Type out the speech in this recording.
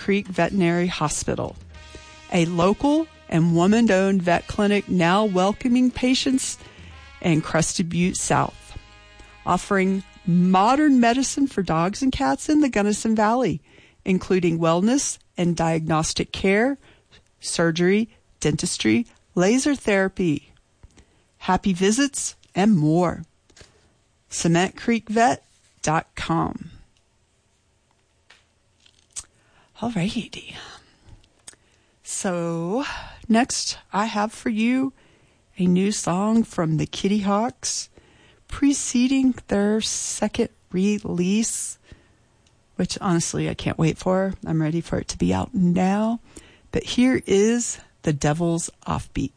Creek Veterinary Hospital, a local and woman-owned vet clinic now welcoming patients in Crested Butte South, offering modern medicine for dogs and cats in the Gunnison Valley, including wellness and diagnostic care, surgery, dentistry, laser therapy, happy visits, and more. CementCreekVet.com. Alrighty. So, next I have for you a new song from the Kitty Hawks, preceding their second release, which honestly I can't wait for. I'm ready for it to be out now. But here is The Devil's Offbeat.